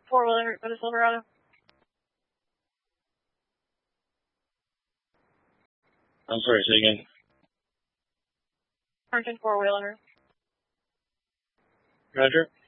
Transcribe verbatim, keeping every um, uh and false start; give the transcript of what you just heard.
four-wheeler with a Silverado. I'm sorry, say again. Huntington four-wheeler. Roger.